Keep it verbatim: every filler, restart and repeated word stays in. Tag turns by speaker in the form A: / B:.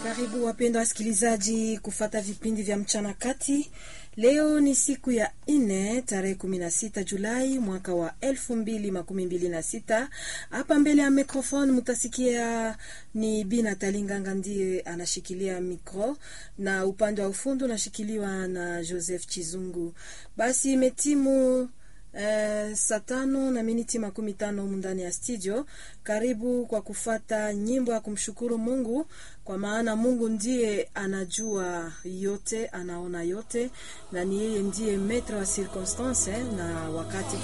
A: Karibu wapendwa wasikilizaji kufata vipindi vya mchana kati. Leo ni siku ya ine tarehe kumi na sita Julai mwaka wa elfu mbili makumi mbili na sita. Hapa mbele ya mikrofoni mutasikia ni Bina Talinganga ndiye anashikilia mikro na upande wa ufundi unashikiliwa na Joseph Chizungu. Basi imetimu Uh, satano na miniti makumi tano mundani ya studio. Karibu kwa kufata nyimbo ya kumshukuru Mungu, kwa maana Mungu ndiye anajua yote, anaona yote, na ni yeye ndiye maître wa circonstance na wakati